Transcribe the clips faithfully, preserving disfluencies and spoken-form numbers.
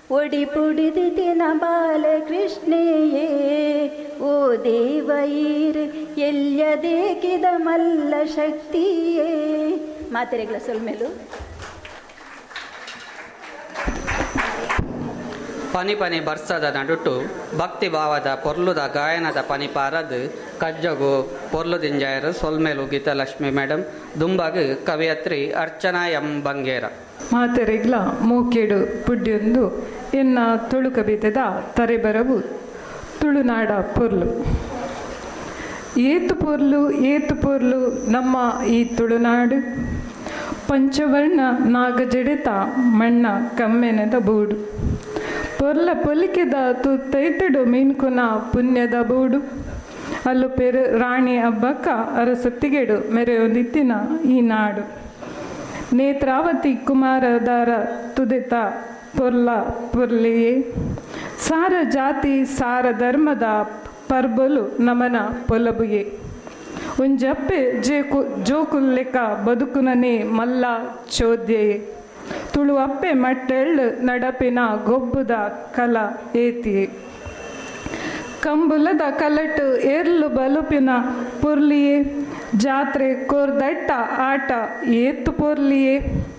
ಒಡಿ ಪುಡಿದಿನ ಬಾಲಕೃಷ್ಣೆಯೇ ಓ ದೇವೈರ್ ಎಲ್ಯದೇಕಿದ ಮಲ್ಲ ಶಕ್ತಿಯೇ. ಮಾತೆರೆಗಳ ಸೊಲ್ಮೇಲು ಪನಿ ಪನಿ ಬರ್ಸದ ನಡುಟು ಭಕ್ತಿ ಭಾವದ ಪೊರ್ಲುದ ಗಾಯನದ ಪನಿ ಪಾರದು ಕಜ್ಜಗು ಪೊರ್ಲು ದಿಂಜಾಯರು ಸೊಲ್ಮೇಲು ಗೀತಾಲಕ್ಷ್ಮಿ ಮೇಡಮ್ ದುಂಬಾಗ ಕವಿಯತ್ರಿ ಅರ್ಚನಾ ಎಂ ಬಂಗೇರ. ಮಾತೆರೆಗ್ಲ ಮೂಕೇಡು ಪುಡ್ಯೊಂದು ಎನ್ನ ತುಳು ಕವಿತೆದ ತರೆಬರವು ತುಳುನಾಡ ಪೊರ್ಲು. ಏತು ಪೊರ್ಲು ಏತು ಪೊರ್ಲು ನಮ್ಮ ಈ ತುಳುನಾಡು, ಪಂಚವರ್ಣ ನಾಗಜಡಿತ ಮಣ್ಣ ಕಮ್ಮೆನದ ಬೂಡು, ಪೊರ್ಲ ಪೊಲಿಕೆದ ತುತ್ತೈತಡು ಮೀನ್ಕುನ ಪುಣ್ಯದ ಬೂಡು, ಅಲ್ಲು ಪೆರು ರಾಣಿ ಹಬ್ಬಕ್ಕ ಅರಸೊತ್ತಿಗೆಡು ಮೆರೆಯೊಂದಿತ್ತಿನ ಈ ನಾಡು, ನೇತ್ರಾವತಿ ಕುಮಾರದಾರ ತುದಿತ ಪೊರ್ಲ ಪೊರ್ಲಿಯೇ, ಸಾರ ಜಾತಿ ಸಾರ ಧರ್ಮದ ಪರ್ಬಲು ನಮನ ಪೊಲಬುಯೇ, ಒಂಜಪ್ಪೆ ಜೇಕು ಜೋಕುಲ್ಲೆಕ್ಕ ಬದುಕುನನೇ ಮಲ್ಲ ಚೋದ್ಯೆಯೇ, ತುಳು ಅಪ್ಪೆ ಮಟ್ಟೆಳ್ಳು ನಡಪಿನ ಗೊಬ್ಬುದ ಕಲ ಏತಿಯೇ, ಕಂಬುಲದ ಕಲಟು ಏರ್ಲು ಬಲುಪಿನ ಪೊರ್ಲಿಯೇ, ಜಾತ್ರೆ ಕೋರ್ದಟ್ಟ ಆಟ ಏತು ಪೊರ್ಲಿಯೇ,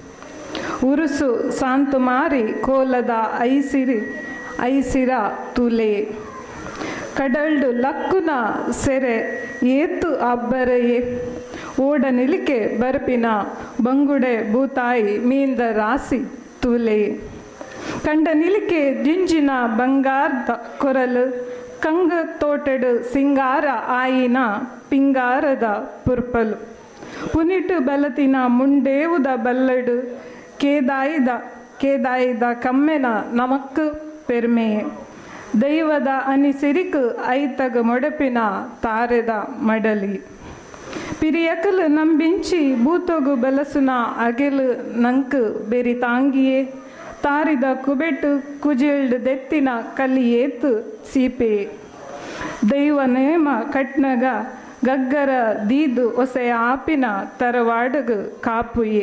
ಉರುಸು ಸಾಂತು ಮಾರಿ ಕೋಲದ ಐಸಿರಿ ಐಸಿರ ತುಲೆಯೇ, ಕಡಲ್ಡು ಲಕ್ಕುನ ಸೆರೆ ಏತು ಅಬ್ಬರೆಯೇ, ಓಡ ನಿಲಿಕೆ ಬರ್ಪಿನ ಬಂಗುಡೆ ಭೂತಾಯಿ ಮೀಂದ ರಾಸಿ ತೂಲೆಯೇ, ಕಂಡ ನಿಲಿಕೆ ದಿಂಜಿನ ಬಂಗಾರದ ಕೊರಲು ಕಂಗ ತೋಟಡು ಸಿಂಗಾರ ಆಯಿನ ಪಿಂಗಾರದ ಪುರ್ಪಲು, ಪುನಿಟು ಬಲತಿನ ಮುಂಡೇವುದ ಬಲ್ಲಡು ಕೇದಾಯಿದ ಕೇದಾಯಿದ ಕಮ್ಮೆನ ನಮಕ್ಕು ಪೆರ್ಮೆಯೇ, ದೈವದ ಅನಿಸಿರಿಕು ಐತಗ ಮೊಡಪಿನ ತಾರೆದ ಮಡಲಿ, ಪಿರಿಯಕಲು ನಂಬಿಂಚಿ ಬೂತೊಗು ಬಲಸುನ ಅಗೆಲು ನಂಕು ಬೆರಿ ತಾಂಗಿಯೇ, ತಾರಿದ ಕುಬೆಟ್ಟು ಕುಜಿಲ್ಡು ದೆತ್ತಿನ ಕಲಿ ಏತು ಸೀಪೆಯೇ, ದೈವ ನೇಮ ಕಟ್ನಗ ಗಗ್ಗರ ದೀದು ಒಸೆಯ ಆಪಿನ ತರವಾಡಗು ಕಾಪುಯೇ,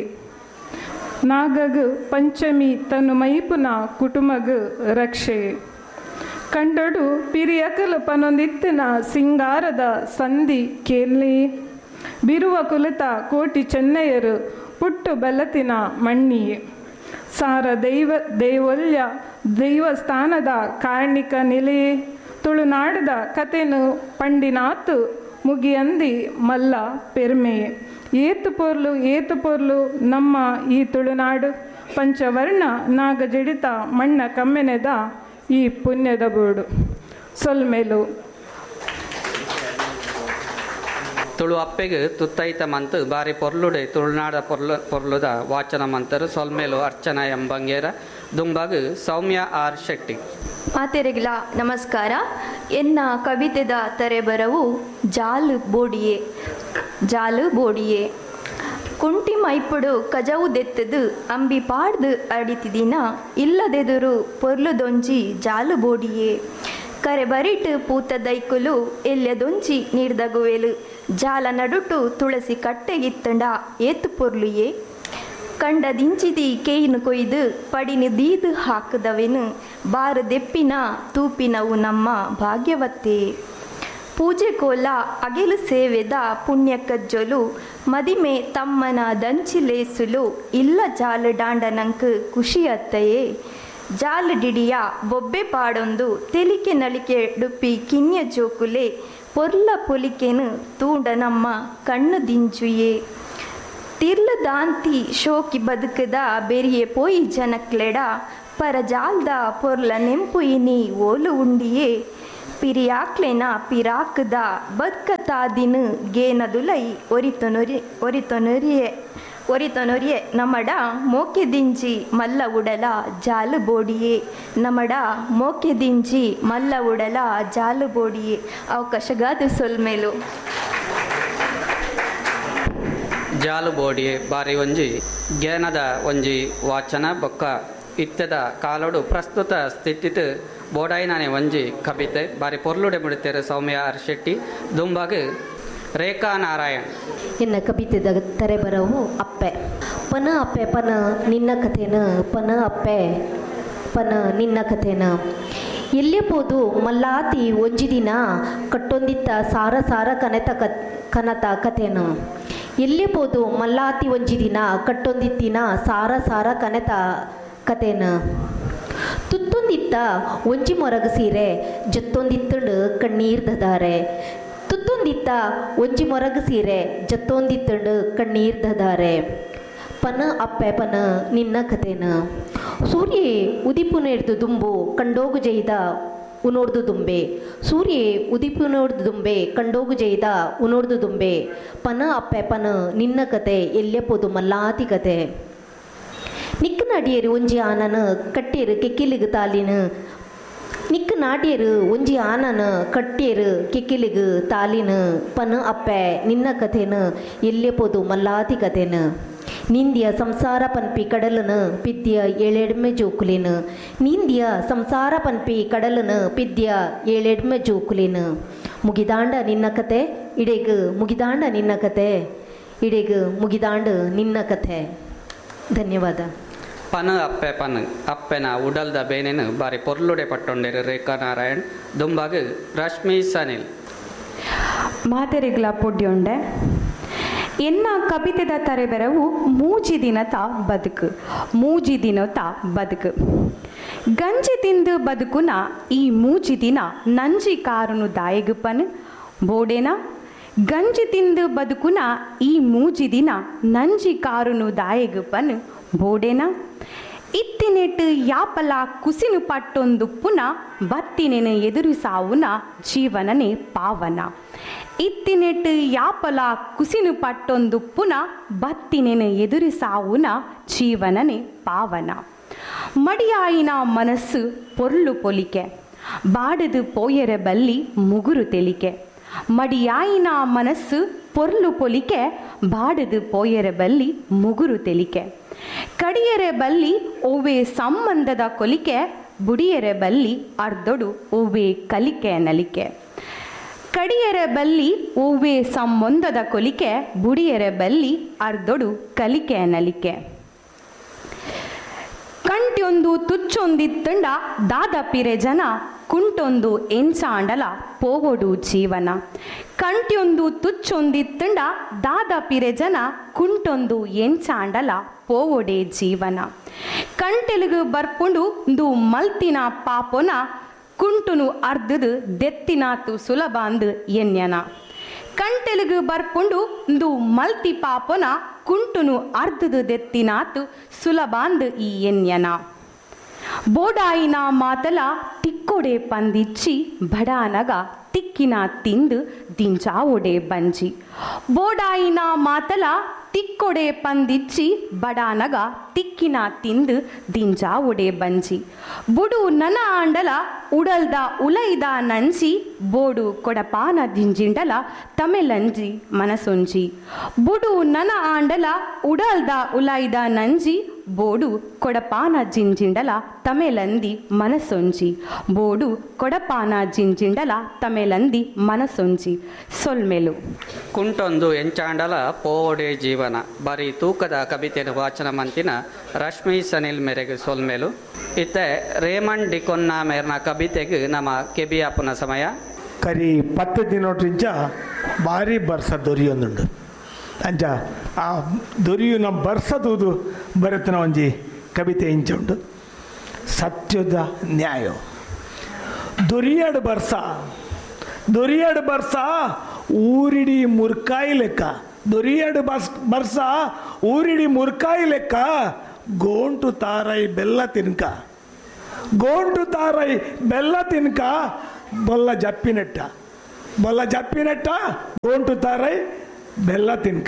ನಾಗಗು ಪಂಚಮಿ ತನು ಮೈಪುನ ಕುಟುಂಬಗು ರಕ್ಷೆಯೇ, ಕಂಡೊಡು ಪಿರಿಯಕಲು ಪನೊಂದಿತ್ತಿನ ಸಿಂಗಾರದ ಸಂಧಿ ಕೇಲಿ, ಬಿರುವ ಕುಲಿತ ಕೋಟಿ ಚೆನ್ನೈಯರು ಪುಟ್ಟು ಬಲತಿನ ಮಣ್ಣಿಯೇ, ಸಾರ ದೈವ ದೈವಲ್ಯ ದೈವಸ್ಥಾನದ ಕಾರ್ಣಿಕ ನಿಲೆಯೇ, ತುಳುನಾಡದ ಕತೆನು ಪಂಡಿನಾತು ಮುಗಿಯಂದಿ ಮಲ್ಲ ಪೆರ್ಮೆಯೇ, ಏತು ಪೊರ್ಲು ಏತು ಪೊರ್ಲು ನಮ್ಮ ಈ ತುಳುನಾಡು, ಪಂಚವರ್ಣ ನಾಗಜಡಿತ ಮಣ್ಣ ಕಮ್ಮೆನೆದ ಈ ಪುಣ್ಯದ ಬೂಡು. ಸೊಲ್ಮೆಲು ತುಳು ಅಪ್ಪೆಗೆ ತುತ್ತೈತ ಮಂತ್ ಬಾರಿ ಪೊರ್ಲುಡೆ ತುಳುನಾಡ ಪೊರ್ಲು ಪೊರ್ಲುದ ವಾಚನ ಮಂತರು ಸೊಲ್ಮೇಲು ಅರ್ಚನಾ ಎಂ ಬಂಗೇರ ದುಂಬಾಗ ಸೌಮ್ಯ ಆರ್ ಶೆಟ್ಟಿ. ಮಾತೆರೆಗಳ ನಮಸ್ಕಾರ. ಎನ್ನ ಕವಿತೆದ ತರೆಬರವು ಜಾಲು ಬೋಡಿಯೇ ಜಾಲು ಬೋಡಿಯೇ, ಕುಂಟಿ ಮೈಪುಡು ಕಜವು ದೆತ್ತದು ಅಂಬಿ ಪಾಡ್ದು ಅಡಿತಿದಿನ ಇಲ್ಲದೆದುರು ಪೊರ್ಲುದೊಂಜಿ ಜಾಲು ಬೋಡಿಯೇ, ಕರೆ ಬರಿಟ್ ಪೂತ ದೈಕುಲು ಎಲ್ಯದೊಂಜಿ ನೀಡ್ದಗುವೆಲು ಜಾಲ ನಡುಟು ತುಳಸಿ ಕಟ್ಟೆಗಿತ್ತಂಡ ಏತು ಪೊರ್ಲುಯೇ, ಕಂಡ ದಿಂಚಿದಿ ಕೇಯಿನು ಕೊಯ್ದು ಪಡಿನಿ ದೀದು ಹಾಕದವೆನು ಬಾರು ದೆಪ್ಪಿನ ತೂಪಿನವು ನಮ್ಮ ಭಾಗ್ಯವತ್ತೇ, ಪೂಜೆ ಕೋಲ ಅಗೆಲು ಸೇವೆದ ಪುಣ್ಯ ಕಜ್ಜೊಲು ಮದಿಮೆ ತಮ್ಮನ ದಂಚಿಲೇಸುಲು ಇಲ್ಲ ಜಾಲು ಡಾಂಡನಂಕ್ ಖುಷಿಯತ್ತಯೇ, ಜಾಲು ಡಿಡಿಯ ಬೊಬ್ಬೆ ಪಾಡೊಂದು ತೆಲಿಕೆ ನಳಿಕೆ ಡುಪ್ಪಿ ಕಿನ್ಯ ಜೋಕುಲೆ ಪೊರ್ಲ ಪೊಲಿಕೆನು ತೂಂಡ ನಮ್ಮ ಕಣ್ಣು ದಿಂಜುಯೇ, ತಿರ್ಲ ದಾಂತಿ ಶೋಕಿ ಬದುಕದ ಬೆರಿಯೆ ಪೋಯಿ ಜನಕ್ಲೆಡ ಪರ ಜಾಲ್ದ ಪೊರ್ಲ ನೆಂಪು ಇನಿ ಓಲು ಉಂಡಿಯೇ, ಪಿರಿಯಾಕ್ಲೆನ ಪಿರಾಕದ ಬದ್ಕತಾದಿನು ಗೇನದುಲೈ ಒರಿತೊನೊರಿ ಒರಿತೊನೊರಿಯೆ ಒರಿತೊನೊರಿಯೆ ನಮಡ ಮೋಕೆ ದಿಂಜಿ ಮಲ್ಲ ಉಡಲ ಜಾಲು ಬೋಡಿಯೇ, ನಮಡ ಮೋಕೆ ದಿಂಜಿ ಮಲ್ಲ ಉಡಲ ಜಾಲು ಬೋಡಿಯೇ. ಅವಕಾಶಗಾದ ಸೊಲ್ಮೇಲು ಜಾಲು ಬೋಡಿಯೇ ಬಾರಿ ಒಂಜಿ ಜ್ಞಾನದ ಒಂಜಿ ವಾಚನ ಬೊಕ್ಕ ಇತ್ತದ ಕಾಲೋಡು ಪ್ರಸ್ತುತ ಸ್ಥಿತಿತ್ ಬೋಡಾಯಿನಾನೆ ಒಂಜಿ ಕವಿತೆ ಬಾರಿ ಪೊರ್ಲುಡೆ ಮುಡಿತೇರು ಸೌಮ್ಯ ಆರ್ ಶೆಟ್ಟಿ ದುಂಬಾಗ ರೇಖಾ ನಾರಾಯಣ್. ಎನ್ನ ಕವಿತೆದ ತರೆಬರವು ಅಪ್ಪೆ. ಪನ ಅಪ್ಪೆ ಪನ ನಿನ್ನ ಕಥೆನ ಪನ ಅಪ್ಪೆ ಪನ ನಿನ್ನ ಕಥೆನ ಎಲ್ಲಿಯಬೋದು ಮಲ್ಲಾತಿ ಒಂಜಿ ದಿನ ಕಟ್ಟೊಂದಿತ್ತ ಸಾರ ಸಾರ ಕನೆತ ಕ ಕನತ ಕಥೆನ ಎಲ್ಲಿಯಬೋದು ಮಲ್ಲಾತಿ ಒಂಜಿ ದಿನ ಕಟ್ಟೊಂದಿತ್ತಿನ ಸಾರ ಸಾರ ಕನೆತ ಕಥೆನ ತುತ್ತೊಂದಿತ್ತ ಒಂಜಿ ಮೊರಗ ಸೀರೆ ಜತ್ತೊಂದಿತ್ತಂಡು ಕಣ್ಣೀರ್ ದದಾರೆ ತುತ್ತೊಂದಿತ್ತ ಒಂಜಿ ಮೊರಗ ಸೀರೆ ಜತ್ತೊಂದಿತ್ತಂಡು ಕಣ್ಣೀರ್ ದದಾರೆ ಪನ ಅಪ್ಪೆ ಪನ ನಿನ್ನ ಕಥೆನ ಸೂರ್ಯ ಉದಿಪುನ ಹಿಡ್ದು ದುಂಬು ಕಂಡೋಗು ಜೈದ ಉನೋಡ್ದು ದುಂಬೆ ಸೂರ್ಯ ಉದಿಪುನೋಡ್ದು ದುಂಬೆ ಕಂಡೋಗು ಜೈದ ಉನೋಡ್ದು ದುಂಬೆ ಪನ ಅಪ್ಪೆ ಪನ ನಿನ್ನ ಕತೆ ಎಲ್ಲೆಪೋದು ಮಲ್ಲಾತಿ ಕತೆ ನಿಕ್ಕ ನಾಡಿಯರು ಒಂಜಿ ಆನನ ಕಟ್ಟಿಯರು ಕೆಕ್ಕಿಲಿಗು ತಾಲಿನ ನಿಕ್ಕ ನಾಡಿಯರು ಒಂಜಿ ಆನನ ಕಟ್ಟಿಯರು ಕೆಕ್ಕಿಲಿಗು ತಾಲಿನ ಪನ ಅಪ್ಪೆ ನಿನ್ನ ಕಥೆನ ಎಲ್ಲೆಪೋದು ಮಲ್ಲಾತಿ ಕಥೆನ ನಿಂದಿಯ ಸಂಸಾರ ಪನ್ಪಿ ಕಡಲನ ಪಿದ್ಯ ಏಳೆಡ್ಮೆ ಜೋಕುಲಿನ ನಿಂದಿಯ ಸಂಸಾರ ಪನ್ಪಿ ಕಡಲನ ಪಿದ್ಯ ಏಳೆಡ್ಮೆ ಜೋಕುಲಿನ ಮುಗಿದಾಂಡ ನಿನ್ನ ಕತೆ ಇಡೆಗು ಮುಗಿದಾಂಡ ನಿನ್ನ ಕತೆ ಇಡೆಗು ಮುಗಿದಾಂಡ ನಿನ್ನ ಕಥೆ. ಧನ್ಯವಾದ. ಪನ ಅಪ್ಪೆ ಪನ ಅಪ್ಪೆನ ಉಡಲ್ದ ಬೇನೆನು ಬಾರಿ ಪೊರ್ಲುಡೆ ಪಟ್ಟೊಂಡೆರು ರೇಖಾ ನಾರಾಯಣ್ ದುಂಬಾಗ ರಶ್ಮಿ ಸನಿಲ್ ಮಾತೆರೆಗ್ಲ ಪೊಡ್ಯೊಂಡೆ ಎನ್ನ ಕವಿತೆದ ತರೆಬೆರವು ಮೂಜಿ ದಿನತ ಬದುಕು ಮೂಜಿ ದಿನತ ಬದುಕು ಗಂಜಿ ತಿಂದು ಬದುಕುನ ಈ ಮೂಜಿ ದಿನ ನಂಜಿ ಕಾರುನು ದಾಯಗುಪನ್ ಬೋಡೇನ ಗಂಜಿ ತಿಂದು ಬದುಕುನ ಈ ಮೂಜಿ ದಿನ ನಂಜಿ ಕಾರುನು ದಾಯಗುಪನ್ ಬೋಡೇನ ಇತ್ತಿನೆಟ್ಟು ಯಾಪಲ ಕುಸಿನು ಪಟ್ಟೊಂದು ಪುನ ಬತ್ತಿನೆನ ಎದುರು ಸಾವುನ ಜೀವನನೇ ಪಾವನ ಇತ್ತಿನೆಟ್ಟು ಯಾಪಲ ಕುಸಿನು ಪಟ್ಟೊಂದು ಪುನ ಬತ್ತಿನೆನ ಎದುರು ಸಾವುನ ಜೀವನನೇ ಪಾವನ ಮಡಿಯಾಯಿನ ಮನಸ್ಸು ಪೊರ್ಲು ಪೊಲಿಕೆ ಬಾಡದು ಪೋಯರ ಬಲ್ಲಿ ಮುಗುರು ತೆಲಿಕೆ ಮಡಿಯಾಯಿನ ಮನಸ್ಸು ಪೊರ್ಲು ಪೊಲಿಕೆ ಬಾಡದು ಪೋಯರ ಬಲ್ಲಿ ಮುಗುರು ತೆಲಿಕೆ ಕಡಿಯರೆ ಬಲ್ಲಿ ಓವೆ ಸಂಬಂಧದ ಕೊಲಿಕೆ ಬುಡಿಯರೆ ಬಲ್ಲಿ ಅರ್ಧೊಡು ಓವೆ ಕಲಿಕೆ ನಲಿಕೆ ಕಡಿಯರೆ ಬಲ್ಲಿ ಓವೆ ಸಂಬಂಧದ ಕೊಲಿಕೆ ಬುಡಿಯರೆ ಬಲ್ಲಿ ಅರ್ಧೊಡು ಕಲಿಕೆ ನಲಿಕೆ ಕಂಟ್ಯೊಂದು ತುಚ್ಚೊಂದಿತ್ತಂಡ ದಾದಪಿರೆ ಜನ ಕುಂಟೊಂದು ಎಂಚಾಂಡಲ ಪೋವೊಡು ಜೀವನ ಕಂಟ್ಯೊಂದು ತುಚ್ಚೊಂದಿತ್ತಂಡ ದಾದಪಿರೆ ಜನ ಕುಂಟೊಂದು ಎಂಚಾಂಡಲ ಪೋವೊಡೆ ಜೀವನ ಕಂಟೆಲುಗು ಬರ್ಪುಂಡು ದು ಮಲ್ತಿನ ಪಾಪೊನ ಕುಂಟುನು ಅರ್ಧದು ದೆತ್ತಿನಾತು ಸುಲಭ ಅಂದು ಎನ್ಯನ ಕಂಟೆಲುಗು ಬರ್ಪುಂಡು ದು ಮಲ್ತಿ ಪಾಪೊನ ಕುಂಟುನು ಅರ್ಧದು ದೆತ್ತಿನಾತು ಸುಲಭ ಅಂದು ಈ ಎನ್ಯನ ಬೋಡಾಯಿನ ಮಾತಲ ತಿಕ್ಕೊಡೆ ಪಂದಿಚ್ಚಿ ಬಡಾನಗ ತಿಕ್ಕಿನ ತಿಂದು ದಿಂಜಾವೊಡೆ ಬಂಜಿ ಬೋಡಾಯಿನ ಮಾತಲ ತಿಕ್ಕೊಡೆ ಪಂದಿಚ್ಚಿ ಬಡಾನಗ ತಿಕ್ಕಿನ ತಿಂದು ದಿಂಜಾವೊಡೆ ಬಂಜಿ ಬುಡು ನನ ಆಂಡಲ ಉಡಲ್ದ ಉಲೈದ ನಂಜಿ ಬೋಡು ಕೊಡಪಾನ ದಿಂಜಿಂಡಲ ತಮೆಲಂಜಿ ಮನಸೊಂಜಿ ಬುಡು ನನ ಆಂಡಲ ಉಡಲ್ದ ಉಲೈದ ನಂಜಿ ಬೋಡು ಕೊಡಪಾನ ಜಿಂಜಿಂಡಲ ತಮೆಲಂದಿ ಮನಸೊಂಜಿ ಬೋಡು ಕೊಡಪಾನ ಜಿಂಜಿಂಡಲ ತಮೆಲಂದಿ ಮನಸೊಂಜಿ ಸೊಲ್ಮೆಲು ಕುಂಟೊಂದು ಎಂಚಾಂಡಲ ಪೋವೊಡೆ ಜೀವನ ಬಾರಿ ತೂಕದ ಕವಿತೆಯನ್ನು ವಾಚನ ಮಂತಿನ ರಶ್ಮಿ ಸನಿಲ್ ಮೇರೆಗೆ ಸೊಲ್ಮೆಲು ಇತ್ತೆ ರೇಮಂಡ್ ಡಿಕೊನ್ನ ಮೇರ್ನ ಕವಿತೆಗೆ ನಮ್ಮ ಕೆಬಿಯಾಪುನ ಸಮಯ ಕರಿ ಪತ್ತು ದಿನೋಟ್ರಿಂಚ ಭಾರಿ ಬರ್ಸ ದೊರಿಯೊಂದುಂಡು ಅಂಚ ಆ ದೊರಿಯುನ ಬರ್ಸದುದು ಬರುತ್ತಿನ ಒಂಜಿ ಕವಿತೆ ಇಂಚ ಉಂಟು ಸತ್ಯದ ನ್ಯಾಯ ದೊರಿಯಾಡು ಬರ್ಸ ದೊರಿಯಾಡು ಬರ್ಸ ಊರಿಡಿ ಮುರ್ಕಾಯಿ ಲೆಕ್ಕ ದೊರಿಯಾಡು ಬಸ್ ಬರ್ಸ ಊರಿಡಿ ಮುರ್ಕಾಯಿ ಲೆಕ್ಕ ಗೋಂಟು ತಾರೈ ಬೆಲ್ಲ ತಿನ್ಕ ಗೋಂಟು ತಾರೈ ಬೆಲ್ಲ ತಿನ್ಕ ಬೊಲ್ಲ ಜಪ್ಪಿನೆಟ್ಟ ಬೊಲ್ಲ ಜಪ್ಪಿನೆಟ್ಟ ಗೋಂಟು ತಾರೈ ಬೆಲ್ಲ ತಿನ್ಕ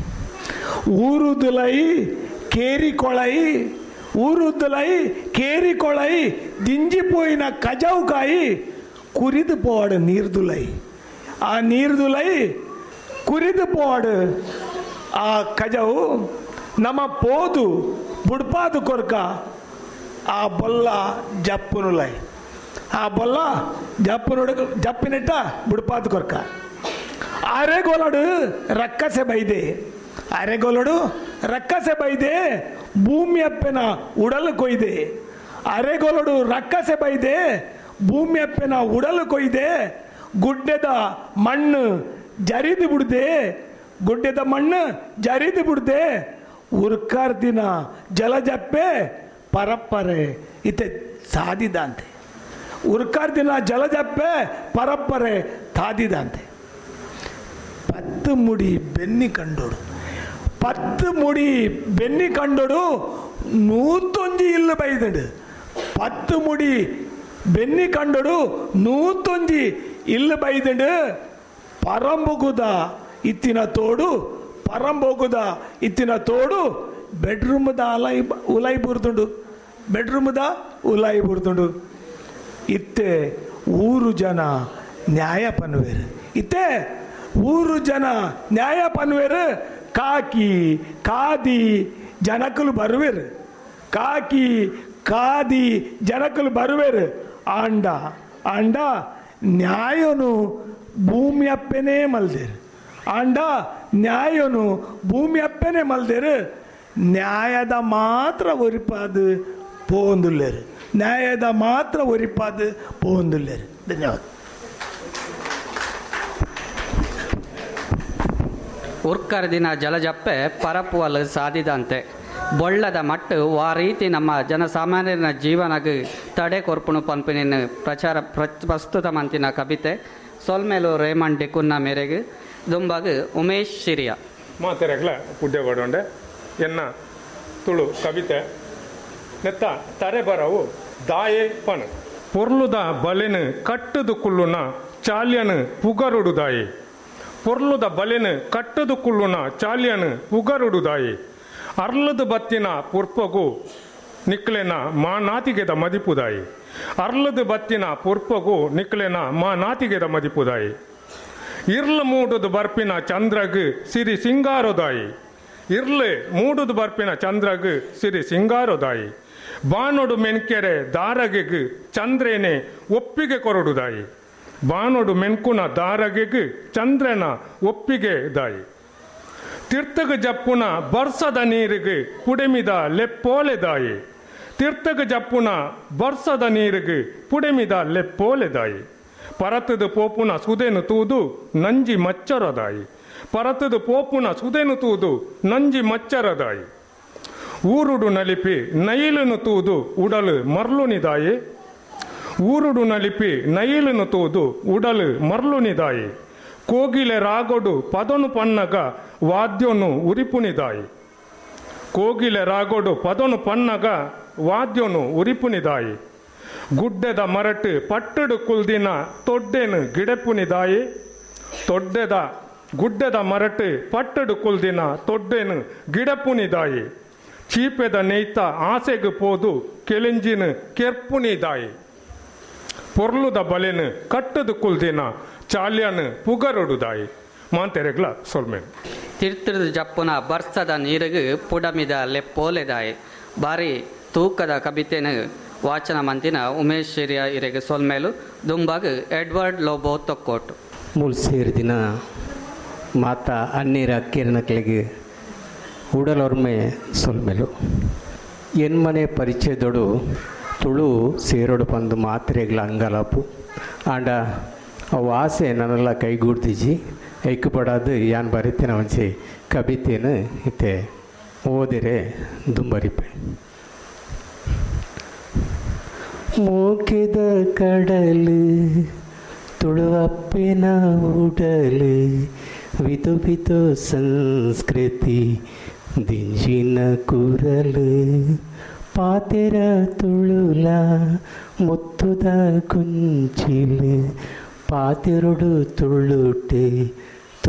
ಊರುದುಲೈ ಕೇರಿ ಕೊಳೈ ಊರುದುಲೈ ಕೇರಿ ಕೊಳೈ ದಿಂಜಿಪೋಯಿನ ಕಜೌಕಾಯಿ ಕುರಿದು ಪೋವಾಡು ನೀರ್ದುಲೈ ಆ ನೀರ್ದುಲೈ ಕುರಿದು ಪೋವಾಡು ಆ ಕಜವು ನಮ್ಮ ಪೋದು ಬುಡ್ಪಾದು ಕೊರ್ಕ ಆ ಬೊಲ್ಲ ಜಪ್ಪುನುಲೈ ಆ ಬೊಲ್ಲ ಜಪ್ಪುನುಡ ಜಪ್ಪಿನೆಟ್ಟ ಬುಡ್ಪಾದು ಕೊರ್ಕ ಅರೆಗೋಲಡು ರಕ್ಕಸೆ ಬೈದೆ ಅರೆಗೋಲಡು ರಕ್ಕಸೆ ಬೈದೆ ಭೂಮಿ ಅಪ್ಪೆನ ಉಡಲು ಕೊಯ್ದೆ ಅರೆಗೊಲಡು ರಕ್ಕಸೆ ಬೈದೆ ಭೂಮಿಯಪ್ಪನ ಉಡಲು ಕೊಯ್ದೆ ಗುಡ್ಡೆದ ಮಣ್ಣು ಜರಿದು ಬಿಡ್ದೆ ಗುಡ್ಡೆದ ಮಣ್ಣು ಜರಿದು ಬಿಡ್ದೆ ಉರ್ಕಾರ್ ದಿನ ಜಲಜಪ್ಪೆ ಪರಪ್ಪರೆ ಇತ್ತೆ ಸಾದಿದಂತೆ ಉರ್ಕಾರ್ ದಿನ ಜಲಜಪ್ಪೆ ಪರಪ್ಪರೆ ತಾದಿದಂತೆ ಪತ್ತು ಮುಡಿ ಬೆನ್ನಿ ಕಂಡೋಡು ಪತ್ತು ಮುಡಿ ಬೆನ್ನಿ ಕಂಡೋಡು ನೂತ್ತೊಂಜಿ ಇಲ್ಲ ಬೈದಡು ಪತ್ತು ಮುಡಿ ಬೆನ್ನಿ ಕಂಡೋಡು ನೂತ್ತೊಂಜಿ ಇಲ್ಲ ಬೈದಡು ಪರಂಬುಗುದ ಇತ್ತಿನ ತೋಡು ಪರಂಬೋಗುದ ಇತ್ತಿನ ತೋಡು ಬೆಡ್ರೂಮ್ದ ಅಲೈ ಉಲೈ ಬುರ್ದುಂಡು ಬೆಡ್ರೂಮ್ದ ಉಲೈ ಬುರ್ದುಂಡು ಇತ್ತೆ ಊರು ಜನ ನ್ಯಾಯ ಪನ್ವೇರು ಇತ್ತೆ ಊರು ಜನ ನ್ಯಾಯ ಪನ್ವೇರು ಕಾಕಿ ಕಾದಿ ಜನಕಲು ಬರುವೇರು ಕಾಕಿ ಕಾದಿ ಜನಕಲು ಬರುವೇರು ಆಂಡ ಆಂಡ ನ್ಯಾಯನು ಭೂಮಿ ಅಪ್ಪೆನೇ ಮಲ್ದೇರು ಆಂಡ ನ್ಯಾಯನು ಭೂಮಿ ಅಪ್ಪೆನೇ ಮಲ್ದೇರು ನ್ಯಾಯದ ಮಾತ್ರ ಒರಿಪಾದು ಪೋಂದುಲ್ಲೇರು ನ್ಯಾಯದ ಮಾತ್ರ ಒರಿಪಾದು ಪೋಂದುಲ್ಲೇರು ಧನ್ಯವಾದ. ಉರ್ಕರ್ ದಿನ ಜಲಜಪ್ಪೆ ಪರಪುವಲು ಸಾದಿದಂತೆ ಬೊಳ್ಳದ ಮಟ್ಟು ಆ ರೀತಿ ನಮ್ಮ ಜನಸಾಮಾನ್ಯರ ಜೀವನಗೆ ತಡೆ ಕೊರ್ಪುಣು ಪಂಪಿನ ಪ್ರಚಾರ ಪ್ರಸ್ತುತ ಮಂತಿನ ಕವಿತೆ ಸೊಲ್ಮೇಲು ರೇಮಂಡ್ ಡಿಕುನ್ನ ಮೇರೆಗೆ ದುಂಬಾಗ ಉಮೇಶ್ ಶಿರಿಯ ಮಾತೆರೆಗ್ಲ ಪುಡ್ಯಗೊಂಡೆ ಎನ್ನ ತುಳು ಕವಿತೆ ನೆತ್ತ ತರೆ ಬರವು ದಾಯೆ ಪಣ ಪೊರ್ಲುದ ಬಲೆನು ಕಟ್ಟದು ಕುಲ್ಲುನ ಚಾಲ್ಯನು ಪುಗರುಡುದಾಯಿ ಪೊರ್ಲುದ ಬಲೆನು ಕಟ್ಟದು ಕುಲ್ಲುನ ಚಾಲ್ಯನು ಪುಗರುಡುದಾಯಿ ಅರ್ಲದು ಬತ್ತಿನ ಪುರ್ಪಗು ನಿಕ್ಲೆನ ಮಾ ನಾತಿಗೆದ ಮದಿಪುದಾಯಿ ಅರ್ಲದು ಬತ್ತಿನ ಪುರ್ಪಗು ನಿಕ್ಲೆನ ಮಾ ನಾತಿಗೆದ ಮದಿಪುದಾಯಿ ಇರ್ಲ ಮೂಡುದು ಬರ್ಪಿನ ಚಂದ್ರಗ್ ಸಿರಿ ಸಿಂಗಾರೊದಾಯಿ ಇರ್ಲೆ ಮೂಡುದು ಬರ್ಪಿನ ಚಂದ್ರಗ್ ಸಿರಿ ಸಿಂಗಾರೊದಾಯಿ ಬಾನೊಡು ಮೆನ್ಕೆರೆ ದಾರಗೆಗ್ ಚಂದ್ರೇನೆ ಒಪ್ಪಿಗೆ ಕೊರಡುದಾಯಿ ಬಾನೊಡು ಮೆನ್ಕುನ ದಾರಗೆಗ್ ಚಂದ್ರನ ಒಪ್ಪಿಗೆ ದಾಯಿ ತೀರ್ಥಗ ಜಪ್ಪುನ ಬರ್ಸದ ನೀರಿಗೆ ಪುಡೆಮಿದ ಲೆಪ್ಪೋಲೆದಾಯಿ ತೀರ್ಥಗ ಜಪ್ಪುನ ಬರ್ಸದ ನೀರಿಗೆ ಪುಡೆಮಿದ ಲೆಪ್ಪೋಲೆದಾಯಿ ಪರತದು ಪೋಪುನ ಸುದೆನು ತೂದು ನಂಜಿ ಮಚ್ಚರದಾಯಿ ಪರತದು ಪೋಪುನ ಸುದೆನು ತೂದು ನಂಜಿ ಮಚ್ಚರದಾಯಿ ಊರುಡು ನಲಿಪಿ ನೈಲನು ತೂದು ಉಡಲು ಮರ್ಲುನಿದಾಯಿ ಊರುಡು ನಲಿಪಿ ನೈಲನು ತೂದು ಉಡಲು ಮರ್ಲುನಿದಾಯಿ ಕೋಗಿಲೆ ರಾಗೊಡು ಪದನು ಪನ್ನಗ ವಾದ್ಯನು ಉರಿಪುನಿದಾಯಿ ಕೋಗಿಲೆ ರಾಗೊಡು ಪದನು ಪನ್ನಗ ವಾದ್ಯನು ಉರಿಪುನಿದಾಯಿ ಗುಡ್ಡೆದ ಮರಟು ಪಟ್ಟಡು ಕುಲ್ದಿನ ತೊಡ್ಡೆನು ಗಿಡಪುನಿದಾಯಿ ತೊಡ್ಡೆದ ಗುಡ್ಡೆದ ಮರಟು ಪಟ್ಟಡು ಕುಲ್ದಿನ ತೊಡ್ಡೆನು ಗಿಡಪುನಿದಾಯಿ ಚೀಪೆದ ನೇಯ್ತ ಆಸೆಗೆ ಪೋದು ಕೆಲೆಂಜಿನ ಕೆರ್ಪುನಿದಾಯಿ ಪೊರ್ಲುದ ಬಲೆನು ಕಟ್ಟದು ಕುಲ್ದಿನ ಚಾಲ್ಯನು ಪುಗರೊಡುದಾಯಿ ಮಾಂತೆರೆಗ್ಲ ಸೊಲ್ಮೇನು ತಿರ್ತಿರ್ದು ಜಪ್ಪುನ ಬರ್ಸದ ನೀರಿಗೆ ಪುಡಮಿದ ಲೆಪ್ಪೋಲೆದಾಯಿ ಬಾರಿ ತೂಕದ ಕವಿತೆನ ವಾಚನ ಮಂತಿನ ಉಮೇಶ್ ಶಿರಿಯ ಇರೆಗೆ ಸೊಲ್ಮೇಲು ದುಂಬಾಗ ಎಡ್ವರ್ಡ್ ಲೋಬೋ ತೊಕ್ಕೋಟು ಮೂಲ್ ಸೇರಿದಿನ ಮಾತ ಅನ್ನೀರ ಕಿರಣಕ್ಲೆಗೆ ಉಡಲೊರ್ಮೆ ಸೊಲ್ಮೇಲು ಎನ್ಮನೆ ಪರಿಚಯದೊಡು ತುಳು ಸೇರೋಡು ಪಂದು ಮಾತ್ರೆಗಳ ಅಂಗಲಾಪು ಆಂಡ ಅವು ಆಸೆ ನನ್ನೆಲ್ಲ ಕೈಗೂಡ್ದಿಜಿ ಐಕ್ಯಪಡೋದು ಯಾನ್ ಬರೀತೇನೆ ಒಂಚೆ ಕವಿತೆನು ಇತ್ತೆ ಓದಿರೆ ದುಂಬರಿಪೆ ಮೂಕಿದ ಕಡಲು ತುಳುವಪ್ಪಿನ ಉಡಲು ವಿಧು ವಿಧು ಸಂಸ್ಕೃತಿ ದಿಂಜಿನ ಕುರಲು ಪಾತೆರ ತುಳುಲ ಮುತ್ತುದ ಕುಂಚಿಲು ಪಾತೆರಡು ತುಳುಟೆ